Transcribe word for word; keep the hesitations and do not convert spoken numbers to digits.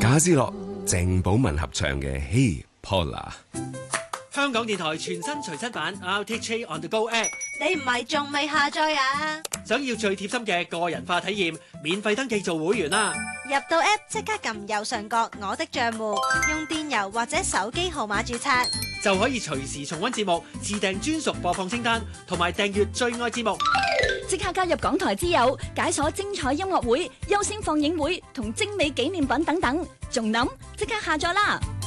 賈思樂、鄭寶雯合唱嘅《Hey Paula》。 香港電台全新隨身版 R T H On The Go App， 你唔係仲未下載啊？ 想要最貼心嘅個人化體驗，免費登記做會員啦！ 入到 App 即刻撳右上角我的賬戶，用電郵或者手機號碼註冊， 就可以隨時重溫節目，自訂專屬播放清單，同埋訂閱最愛節目。 即刻加入港台之友，解鎖精彩音樂會、優先放映會同精美紀念品等等，仲諗即刻下載啦！